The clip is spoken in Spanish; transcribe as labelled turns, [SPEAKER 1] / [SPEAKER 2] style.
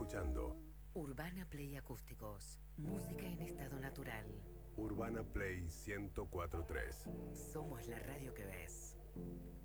[SPEAKER 1] escuchando
[SPEAKER 2] Urbana Play Acústicos. Música en estado natural.
[SPEAKER 1] Urbana Play 104.3.
[SPEAKER 2] Somos la radio que ves.